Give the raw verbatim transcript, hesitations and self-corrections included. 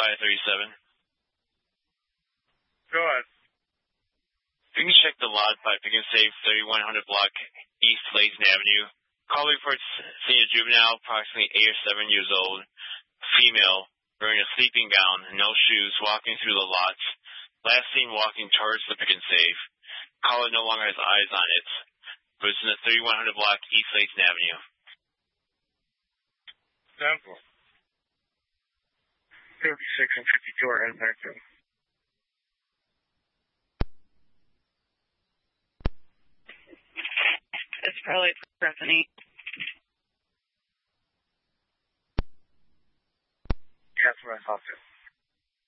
five thirty-seven. Go ahead. You can check the lot by Pick and Save, thirty-one hundred block East Layton Avenue. Call reports seeing a juvenile, approximately eight or seven years old, female, wearing a sleeping gown, no shoes, walking through the lot. Last seen walking towards the Pick and Save. Caller no longer has eyes on it. It was in the thirty-one hundred block East Layton Avenue. Sample. fifty-six and fifty-two are impacted. It's probably Bethany. Yeah, that's what I thought too.